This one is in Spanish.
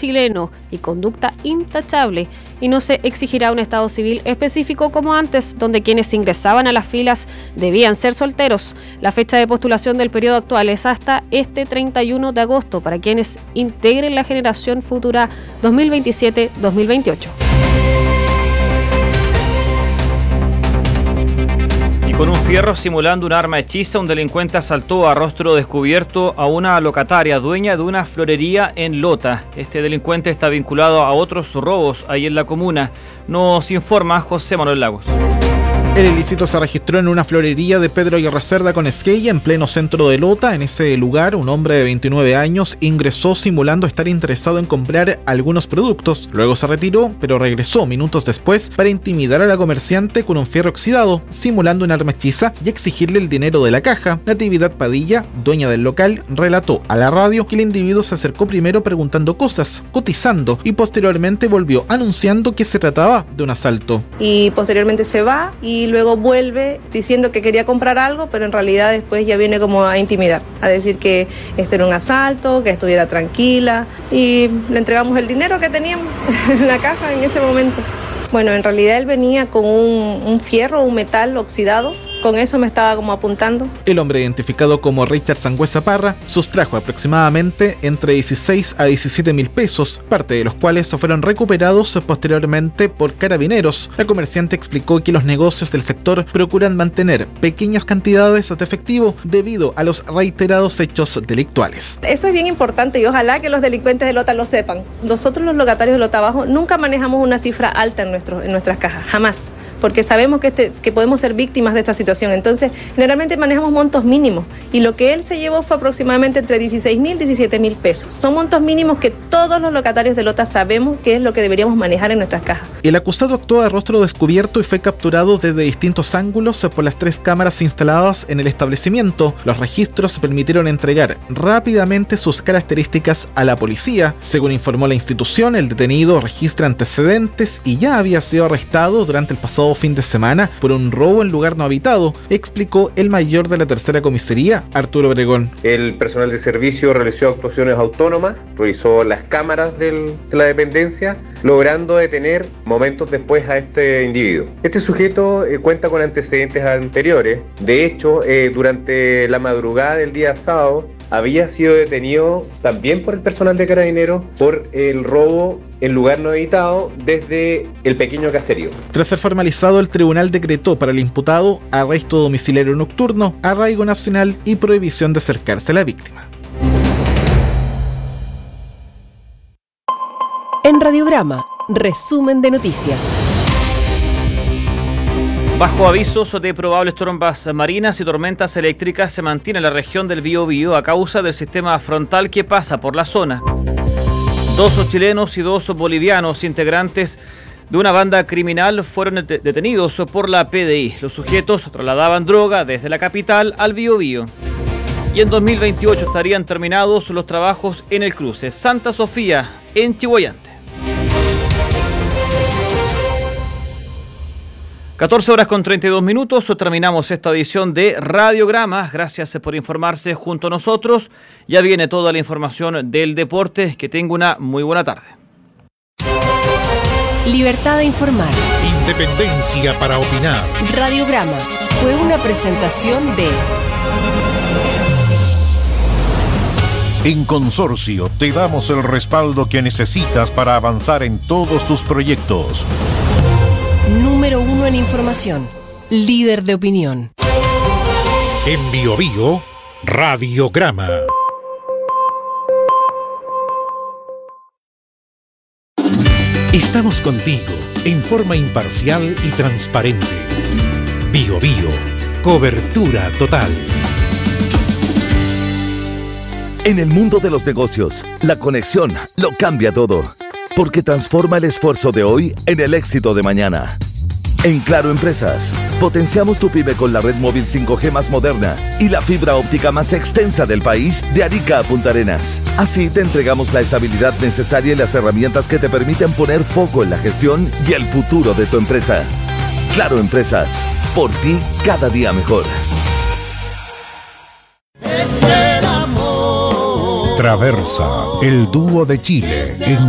chileno y conducta intachable, y no se exigirá un estado civil específico como antes, donde quienes ingresaban a las filas debían ser solteros. La fecha de postulación del periodo actual es hasta este 31 de agosto para quienes integren la generación futura 2027-2028. Y con un fierro simulando un arma hechiza, un delincuente asaltó a rostro descubierto a una locataria dueña de una florería en Lota. Este delincuente está vinculado a otros robos ahí en la comuna. Nos informa José Manuel Lagos. El ilícito se registró en una florería de Pedro Aguirre Cerda con Esquella, en pleno centro de Lota. En ese lugar, un hombre de 29 años ingresó simulando estar interesado en comprar algunos productos. Luego se retiró, pero regresó minutos después para intimidar a la comerciante con un fierro oxidado, simulando un arma hechiza y exigirle el dinero de la caja. Natividad Padilla, dueña del local, relató a la radio que el individuo se acercó primero preguntando cosas, cotizando, y posteriormente volvió anunciando que se trataba de un asalto. Y posteriormente se va y luego vuelve diciendo que quería comprar algo, pero en realidad después ya viene como a intimidar, a decir que este era un asalto, que estuviera tranquila, y le entregamos el dinero que teníamos en la caja en ese momento. Bueno, en realidad él venía con un fierro, un metal oxidado. Con eso me estaba como apuntando. El hombre, identificado como Richard Sangüesa Parra, sustrajo aproximadamente entre 16 a 17 mil pesos, parte de los cuales fueron recuperados posteriormente por carabineros. La comerciante explicó que los negocios del sector procuran mantener pequeñas cantidades de efectivo debido a los reiterados hechos delictuales. Eso es bien importante y ojalá que los delincuentes de Lota lo sepan. Nosotros los locatarios de Lota Bajo nunca manejamos una cifra alta en nuestras cajas, jamás. Porque sabemos que podemos ser víctimas de esta situación. Entonces, generalmente manejamos montos mínimos. Y lo que él se llevó fue aproximadamente entre 16.000 y 17.000 pesos. Son montos mínimos que todos los locatarios de Lota sabemos que es lo que deberíamos manejar en nuestras cajas. El acusado actuó a rostro descubierto y fue capturado desde distintos ángulos por las 3 cámaras instaladas en el establecimiento. Los registros permitieron entregar rápidamente sus características a la policía. Según informó la institución, el detenido registra antecedentes y ya había sido arrestado durante el pasado fin de semana por un robo en lugar no habitado, explicó el mayor de la tercera comisaría, Arturo Obregón. El personal de servicio realizó actuaciones autónomas, revisó las cámaras de la dependencia, logrando detener momentos después a este individuo. Este sujeto cuenta con antecedentes anteriores. De hecho, durante la madrugada del día sábado, había sido detenido también por el personal de Carabineros por el robo en lugar no habitado desde el pequeño caserío. Tras ser formalizado, el tribunal decretó para el imputado arresto domiciliario nocturno, arraigo nacional y prohibición de acercarse a la víctima. En Radiograma, resumen de noticias. Bajo avisos de probables trombas marinas y tormentas eléctricas se mantiene en la región del Biobío a causa del sistema frontal que pasa por la zona. 2 chilenos y 2 bolivianos integrantes de una banda criminal fueron detenidos por la PDI. Los sujetos trasladaban droga desde la capital al Biobío. Y en 2028 estarían terminados los trabajos en el cruce Santa Sofía en Chihuayante. 14:32. Terminamos esta edición de Radiograma. Gracias por informarse junto a nosotros. Ya viene toda la información del deporte. Que tenga una muy buena tarde. Libertad de informar. Independencia para opinar. Radiograma fue una presentación de... En Consorcio te damos el respaldo que necesitas para avanzar en todos tus proyectos. Número 1 en información. Líder de opinión. En Biobío, Radiograma. Estamos contigo en forma imparcial y transparente. Biobío, cobertura total. En el mundo de los negocios, la conexión lo cambia todo, porque transforma el esfuerzo de hoy en el éxito de mañana. En Claro Empresas, potenciamos tu pyme con la red móvil 5G más moderna y la fibra óptica más extensa del país de Arica a Punta Arenas. Así te entregamos la estabilidad necesaria y las herramientas que te permiten poner foco en la gestión y el futuro de tu empresa. Claro Empresas, por ti cada día mejor. Traversa, el dúo de Chile en